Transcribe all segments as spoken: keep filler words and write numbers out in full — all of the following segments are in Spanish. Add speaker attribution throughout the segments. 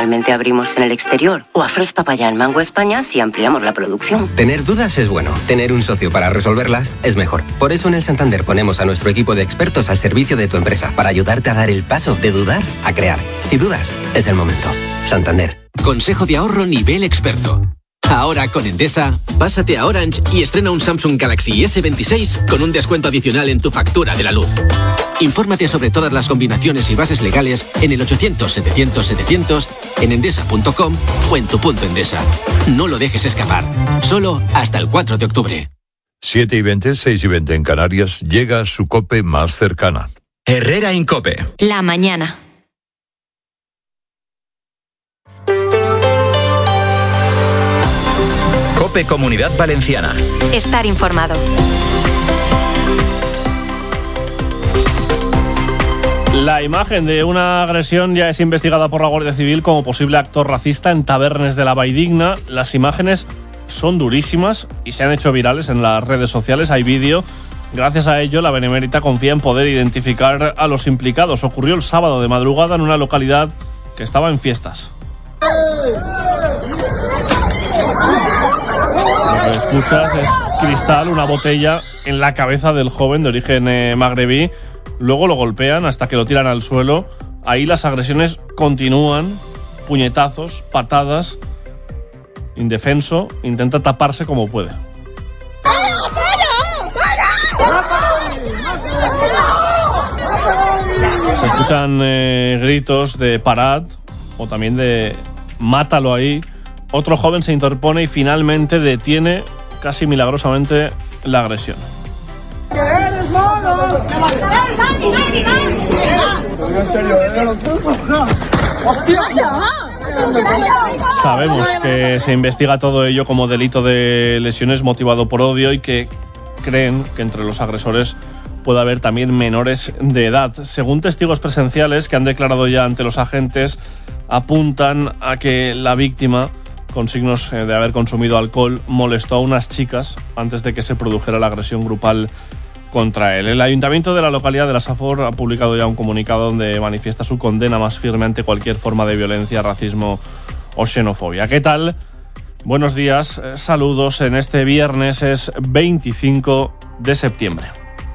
Speaker 1: normalmente abrimos en el exterior. O a Fresh Papaya en Mango España si ampliamos la producción.
Speaker 2: Tener dudas es bueno. Tener un socio para resolverlas es mejor. Por eso en el Santander ponemos a nuestro equipo de expertos al servicio de tu empresa para ayudarte a dar el paso de dudar a crear. Si dudas, es el momento. Santander.
Speaker 3: Consejo de ahorro nivel experto. Ahora con Endesa, pásate a Orange y estrena un Samsung Galaxy ese veintiséis con un descuento adicional en tu factura de la luz. Infórmate sobre todas las combinaciones y bases legales en el ochocientos setecientos setecientos, en endesa punto com o en tu punto Endesa. No lo dejes escapar. Solo hasta el cuatro de octubre.
Speaker 4: siete y veinte, seis y veinte en Canarias, llega su COPE más cercana.
Speaker 5: Herrera Incope.
Speaker 6: La mañana.
Speaker 5: COPE Comunidad Valenciana.
Speaker 6: Estar informado.
Speaker 7: La imagen de una agresión ya es investigada por la Guardia Civil como posible acto racista en Tabernes de la Valldigna. Las imágenes son durísimas y se han hecho virales en las redes sociales. Hay vídeo. Gracias a ello, la Benemérita confía en poder identificar a los implicados. Ocurrió el sábado de madrugada en una localidad que estaba en fiestas. Lo que escuchas es cristal, una botella en la cabeza del joven de origen eh, magrebí. Luego lo golpean hasta que lo tiran al suelo. Ahí las agresiones continúan. Puñetazos, patadas. Indefenso, intenta taparse como puede. Se escuchan eh, gritos de parad o también de mátalo ahí. Otro joven se interpone y finalmente detiene casi milagrosamente la agresión. Sabemos que se investiga todo ello como delito de lesiones motivado por odio y que creen que entre los agresores puede haber también menores de edad. Según testigos presenciales que han declarado ya ante los agentes, apuntan a que la víctima, con signos de haber consumido alcohol, molestó a unas chicas antes de que se produjera la agresión grupal contra él. El ayuntamiento de la localidad de La Safor ha publicado ya un comunicado donde manifiesta su condena más firme ante cualquier forma de violencia, racismo o xenofobia. ¿Qué tal? Buenos días, saludos. En este viernes es veinticinco de septiembre.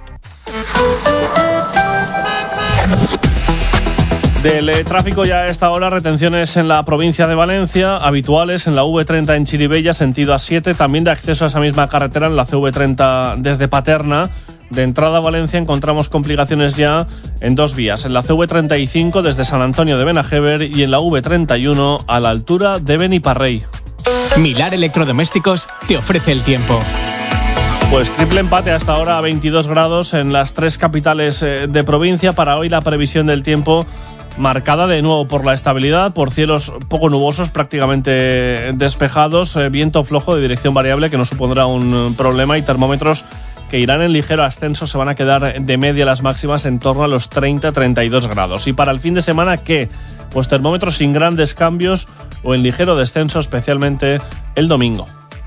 Speaker 7: Del eh, tráfico ya a esta hora, retenciones en la provincia de Valencia, habituales en la uve treinta en Chirivella, sentido A siete, también de acceso a esa misma carretera en la ce uve treinta desde Paterna. De entrada a Valencia encontramos complicaciones ya en dos vías, en la ce uve treinta y cinco desde San Antonio de Benajever y en la uve treinta y uno a la altura de Beniparrey.
Speaker 8: Milar Electrodomésticos te ofrece el tiempo.
Speaker 7: Pues triple empate hasta ahora a veintidós grados en las tres capitales de provincia. Para hoy la previsión del tiempo marcada de nuevo por la estabilidad, por cielos poco nubosos, prácticamente despejados, eh, viento flojo de dirección variable que no supondrá un problema y termómetros que irán en ligero ascenso, se van a quedar de media las máximas en torno a los treinta a treinta y dos grados. Y para el fin de semana, ¿qué? Pues termómetros sin grandes cambios o en ligero descenso, especialmente el domingo.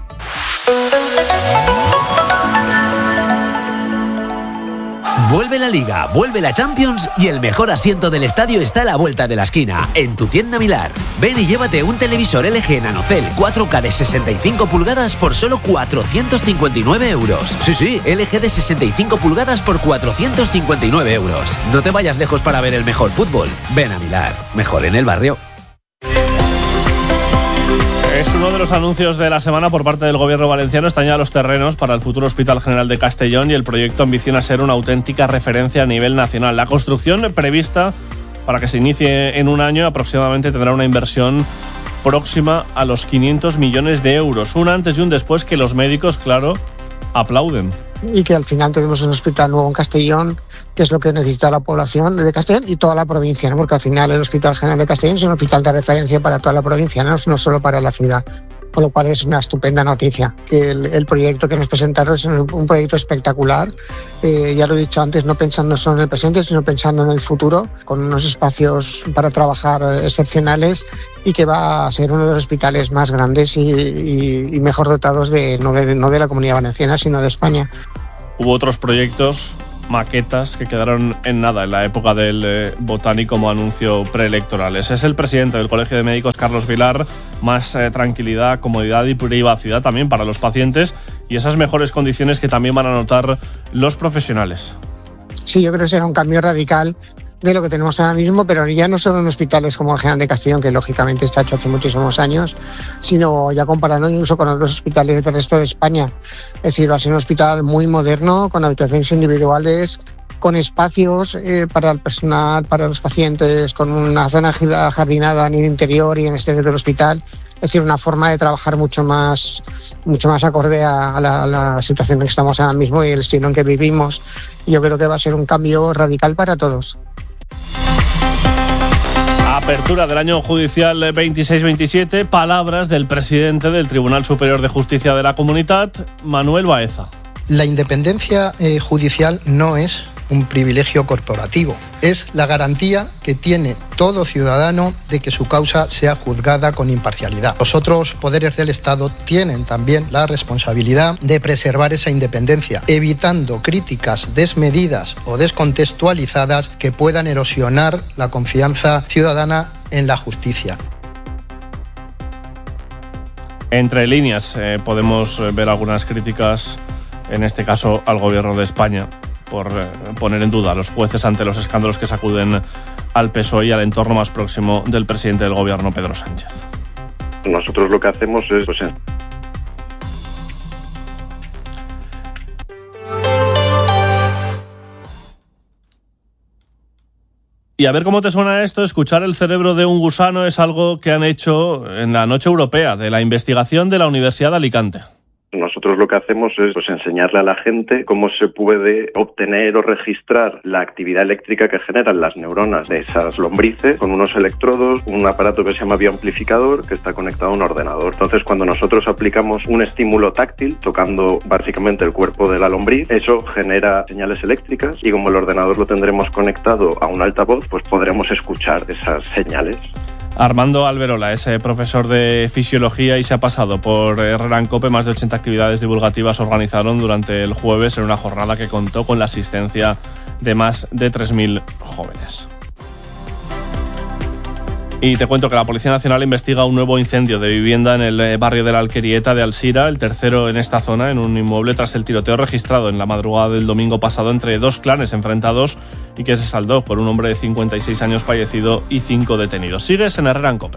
Speaker 9: Vuelve la Liga, vuelve la Champions y el mejor asiento del estadio está a la vuelta de la esquina, en tu tienda Milar. Ven y llévate un televisor L G Nanocell cuatro K de sesenta y cinco pulgadas por solo cuatrocientos cincuenta y nueve euros. Sí, sí, L G de sesenta y cinco pulgadas por cuatrocientos cincuenta y nueve euros. No te vayas lejos para ver el mejor fútbol. Ven a Milar, mejor en el barrio.
Speaker 7: Es uno de los anuncios de la semana por parte del gobierno valenciano. Están ya los terrenos para el futuro Hospital General de Castellón y el proyecto ambiciona ser una auténtica referencia a nivel nacional. La construcción prevista para que se inicie en un año aproximadamente tendrá una inversión próxima a los quinientos millones de euros. Un antes y un después que los médicos, claro, aplauden.
Speaker 10: Y que al final tenemos un hospital nuevo en Castellón, que es lo que necesita la población de Castellón y toda la provincia, ¿no? Porque al final el Hospital General de Castellón es un hospital de referencia para toda la provincia, no, no solo para la ciudad. Con lo cual es una estupenda noticia que el, el proyecto que nos presentaron es un, un proyecto espectacular, eh, ya lo he dicho antes, no pensando solo en el presente, sino pensando en el futuro, con unos espacios para trabajar excepcionales y que va a ser uno de los hospitales más grandes y, y, y mejor dotados de no, de no de la Comunidad Valenciana, sino de España.
Speaker 7: Hubo otros proyectos maquetas que quedaron en nada en la época del eh, Botani como anuncio preelectoral. Ese es el presidente del Colegio de Médicos, Carlos Vilar. Más eh, tranquilidad, comodidad y privacidad también para los pacientes y esas mejores condiciones que también van a notar los profesionales.
Speaker 10: Sí, yo creo que será un cambio radical de lo que tenemos ahora mismo, pero ya no solo en hospitales como el General de Castellón, que lógicamente está hecho hace muchísimos años, sino ya comparando incluso con otros hospitales del resto de España. Es decir, va a ser un hospital muy moderno, con habitaciones individuales, con espacios eh, para el personal, para los pacientes, con una zona jardinada en el interior y en el exterior del hospital. Es decir, una forma de trabajar mucho más, mucho más acorde a la, a la situación en que estamos ahora mismo y el estilo en que vivimos. Yo creo que va a ser un cambio radical para todos.
Speaker 7: Apertura del año judicial veintiséis veintisiete, palabras del presidente del Tribunal Superior de Justicia de la Comunitat, Manuel Baeza.
Speaker 11: La independencia eh, judicial no es un privilegio corporativo, es la garantía que tiene todo ciudadano de que su causa sea juzgada con imparcialidad. Los otros poderes del Estado tienen también la responsabilidad de preservar esa independencia, evitando críticas desmedidas o descontextualizadas que puedan erosionar la confianza ciudadana en la justicia.
Speaker 7: Entre líneas eh, podemos ver algunas críticas, en este caso al Gobierno de España, por eh, poner en duda a los jueces ante los escándalos que sacuden al P S O E y al entorno más próximo del presidente del Gobierno, Pedro Sánchez.
Speaker 12: Nosotros lo que hacemos es... Pues,
Speaker 7: Y a ver cómo te suena esto, escuchar el cerebro de un gusano es algo que han hecho en la Noche Europea de la Investigación de la Universidad de Alicante.
Speaker 12: Nosotros lo que hacemos es pues, enseñarle a la gente cómo se puede obtener o registrar la actividad eléctrica que generan las neuronas de esas lombrices con unos electrodos, un aparato que se llama bioamplificador que está conectado a un ordenador. Entonces, cuando nosotros aplicamos un estímulo táctil tocando básicamente el cuerpo de la lombriz, eso genera señales eléctricas y como el ordenador lo tendremos conectado a un altavoz, pues podremos escuchar esas señales.
Speaker 7: Armando Alberola es profesor de Fisiología y se ha pasado por Herrera en COPE. Más de ochenta actividades divulgativas organizaron durante el jueves en una jornada que contó con la asistencia de más de tres mil jóvenes. Y te cuento que la Policía Nacional investiga un nuevo incendio de vivienda en el barrio de la Alquerieta de Alsira, el tercero en esta zona, en un inmueble tras el tiroteo registrado en la madrugada del domingo pasado entre dos clanes enfrentados y que se saldó por un hombre de cincuenta y seis años fallecido y cinco detenidos. Sigues en Herrera en COPE.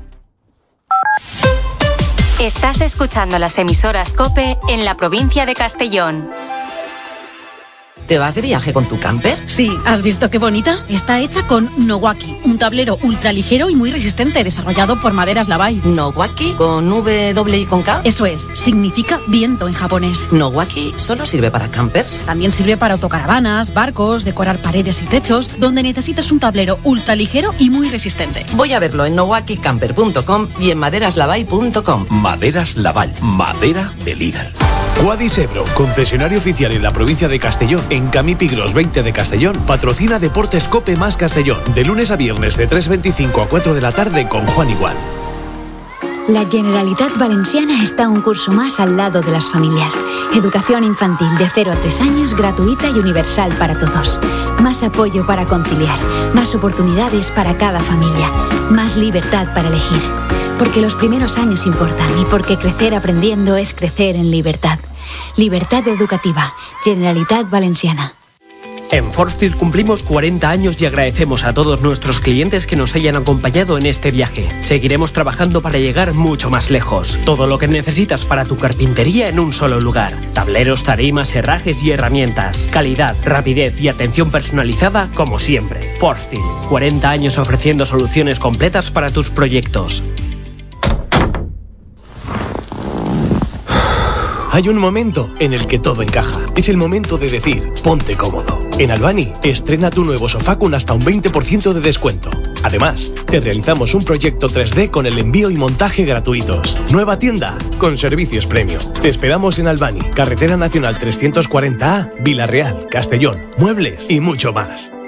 Speaker 6: Estás escuchando las emisoras COPE en la provincia de Castellón.
Speaker 13: ¿Te vas de viaje con tu camper?
Speaker 14: Sí, ¿has visto qué bonita? Está hecha con Nowaki, un tablero ultraligero y muy resistente, desarrollado por Maderas Lavai.
Speaker 13: ¿Nowaki? ¿Con W y con K?
Speaker 14: Eso es, significa viento en japonés.
Speaker 13: ¿Nowaki solo sirve para campers?
Speaker 14: También sirve para autocaravanas, barcos, decorar paredes y techos, donde necesitas un tablero ultraligero y muy resistente.
Speaker 13: Voy a verlo en nowaki camper punto com y en maderas lavai punto com.
Speaker 15: Maderas Lavai, madera de líder. Quadis Ebro, concesionario oficial en la provincia de Castellón, en Camí Pigros veinte de Castellón, patrocina Deportes COPE más Castellón, de lunes a viernes de tres veinticinco a cuatro de la tarde con Juan Igual.
Speaker 16: La Generalitat Valenciana está un curso más al lado de las familias. Educación infantil de cero a tres años gratuita y universal para todos. Más apoyo para conciliar, más oportunidades para cada familia, más libertad para elegir. Porque los primeros años importan y porque crecer aprendiendo es crecer en libertad. Libertad educativa. Generalitat Valenciana.
Speaker 17: En Forsteel cumplimos cuarenta años y agradecemos a todos nuestros clientes que nos hayan acompañado en este viaje. Seguiremos trabajando para llegar mucho más lejos. Todo lo que necesitas para tu carpintería en un solo lugar. Tableros, tarimas, herrajes y herramientas. Calidad, rapidez y atención personalizada como siempre. Forsteel, cuarenta años ofreciendo soluciones completas para tus proyectos.
Speaker 15: Hay un momento en el que todo encaja. Es el momento de decir, ponte cómodo. En Albany, estrena tu nuevo sofá con hasta un veinte por ciento de descuento. Además, te realizamos un proyecto tres D con el envío y montaje gratuitos. Nueva tienda, con servicios premium. Te esperamos en Albany, Carretera Nacional trescientos cuarenta A, Vila Real, Castellón, muebles y mucho más.